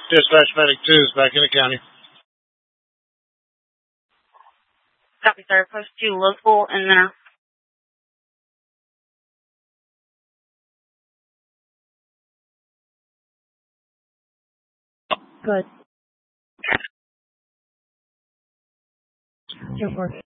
Dispatch Medic 2 is back in the county. Copy, sir. Post 2 local and there. Good. Go for it.